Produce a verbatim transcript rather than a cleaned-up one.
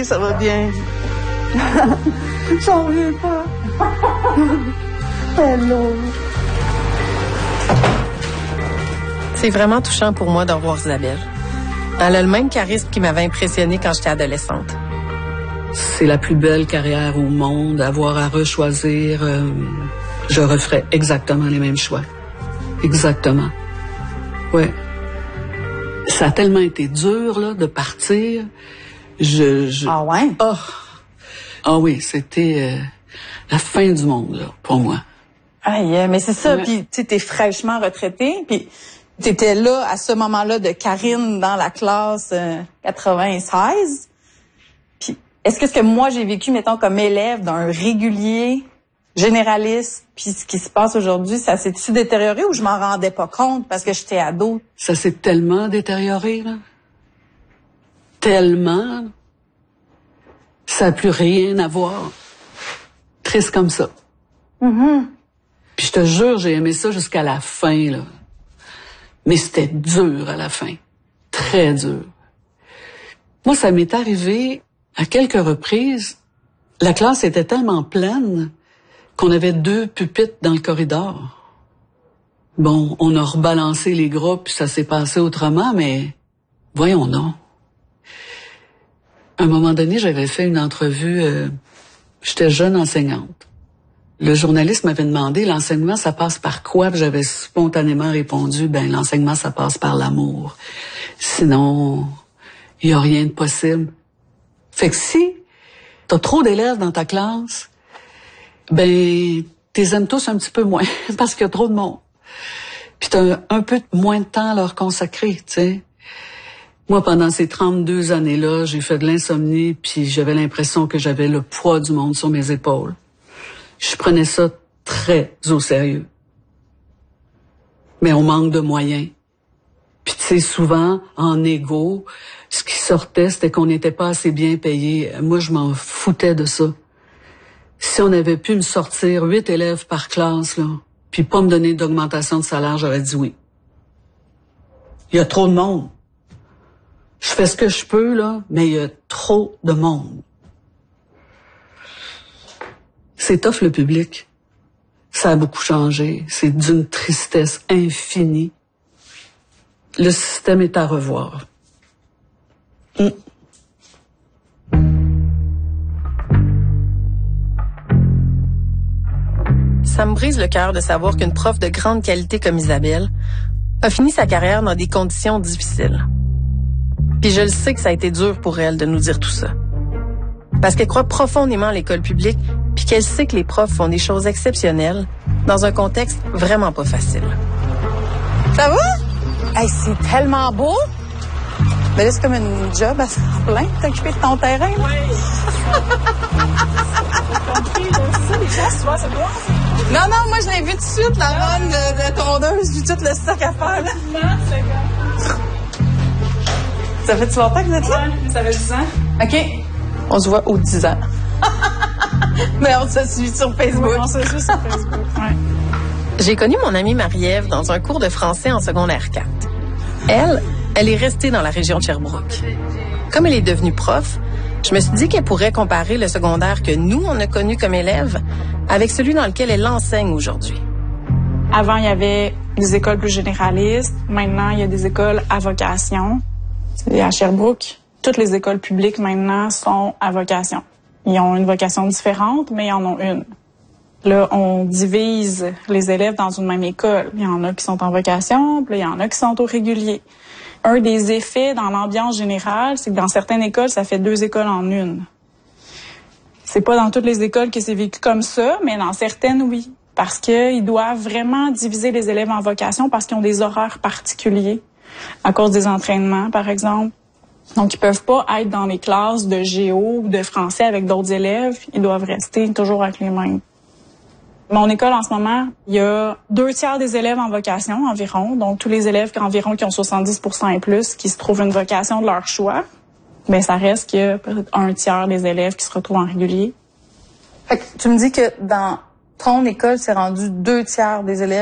oui, ça va bien. J'en reviens pas. Hello. C'est vraiment touchant pour moi de revoir Isabelle. Elle a le même charisme qui m'avait impressionnée quand j'étais adolescente. C'est la plus belle carrière au monde, avoir à rechoisir. Euh, je referais exactement les mêmes choix. Exactement. Ouais. Ça a tellement été dur, là, de partir. Je, je... Ah ouais? Oh. Ah oui, c'était euh, la fin du monde, là, pour moi. Aïe, mais c'est ça. Ouais. Puis, tu sais, t'es fraîchement retraité. Puis, t'étais là, à ce moment-là, de Karine dans la classe euh, quatre-vingt-seize. Puis, est-ce que ce que moi, j'ai vécu, mettons, comme élève d'un régulier généraliste, puis ce qui se passe aujourd'hui, ça s'est-tu détérioré ou je m'en rendais pas compte parce que j'étais ado? Ça s'est tellement détérioré, là. Tellement. Ça n'a plus rien à voir. Triste comme ça. Mm-hmm. Puis je te jure, j'ai aimé ça jusqu'à la fin, là. Mais c'était dur à la fin. Très dur. Moi, ça m'est arrivé à quelques reprises. La classe était tellement pleine qu'on avait deux pupitres dans le corridor. Bon, on a rebalancé les groupes, puis ça s'est passé autrement, mais voyons donc. À un moment donné, j'avais fait une entrevue, euh, j'étais jeune enseignante. Le journaliste m'avait demandé, l'enseignement, ça passe par quoi? Puis j'avais spontanément répondu, ben l'enseignement, ça passe par l'amour. Sinon, il y a rien de possible. Fait que si t'as trop d'élèves dans ta classe, ben, t'es aimes tous un petit peu moins, parce qu'il y a trop de monde. Puis t'as un peu moins de temps à leur consacrer, tu sais. Moi, pendant ces trente-deux années-là, j'ai fait de l'insomnie, puis j'avais l'impression que j'avais le poids du monde sur mes épaules. Je prenais ça très au sérieux. Mais on manque de moyens. Puis tu sais, souvent, en égo, ce qui sortait, c'était qu'on n'était pas assez bien payé. Moi, je m'en foutais de ça. Si on avait pu me sortir huit élèves par classe, là, puis pas me donner d'augmentation de salaire, j'aurais dit oui. Il y a trop de monde. Je fais ce que je peux, là, mais il y a trop de monde. C'est tough, le public. Ça a beaucoup changé. C'est d'une tristesse infinie. Le système est à revoir. Mm. Ça me brise le cœur de savoir qu'une prof de grande qualité comme Isabelle a fini sa carrière dans des conditions difficiles. Puis je le sais que ça a été dur pour elle de nous dire tout ça. Parce qu'elle croit profondément à l'école publique, puis qu'elle sait que les profs font des choses exceptionnelles dans un contexte vraiment pas facile. Ça va? Hey, c'est tellement beau! Mais là, c'est comme une job à plein, t'occuper de ton terrain. Là. Oui. C'est ça, les gens, souvent, c'est quoi? Non, non, moi, je l'ai vu tout de suite, la vanne de, de tondeuse, puis tout le stock à faire, là. Non, c'est comme... Ça fait-tu longtemps que vous êtes là? Ouais, ça fait dix ans. OK. On se voit aux dix ans. Mais on se suit sur Facebook. Oui, on se suit sur Facebook, ouais. J'ai connu mon amie Marie-Ève dans un cours de français en secondaire quatre. Elle, elle est restée dans la région de Sherbrooke. Comme elle est devenue prof, je me suis dit qu'elle pourrait comparer le secondaire que nous, on a connu comme élèves avec celui dans lequel elle enseigne aujourd'hui. Avant, il y avait des écoles plus généralistes. Maintenant, il y a des écoles à vocation. Et à Sherbrooke, toutes les écoles publiques maintenant sont à vocation. Ils ont une vocation différente, mais ils en ont une. Là, on divise les élèves dans une même école. Il y en a qui sont en vocation, puis là, il y en a qui sont au régulier. Un des effets dans l'ambiance générale, c'est que dans certaines écoles, ça fait deux écoles en une. C'est pas dans toutes les écoles que c'est vécu comme ça, mais dans certaines, oui. Parce qu'ils doivent vraiment diviser les élèves en vocation parce qu'ils ont des horaires particuliers à cause des entraînements, par exemple. Donc, ils peuvent pas être dans les classes de géo ou de français avec d'autres élèves. Ils doivent rester toujours avec les mêmes. Mon école, en ce moment, il y a deux tiers des élèves en vocation environ. Donc, tous les élèves environ qui ont soixante-dix pour cent et plus, qui se trouvent une vocation de leur choix. Mais ça reste qu'il y a peut-être un tiers des élèves qui se retrouvent en régulier. Fait que tu me dis que dans ton école, c'est rendu deux tiers des élèves